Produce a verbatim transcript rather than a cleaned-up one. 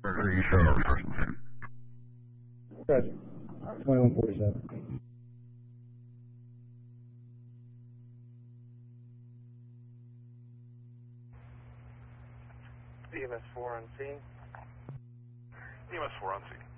Roger. twenty-one forty-seven. E M S four on scene. E M S four on scene.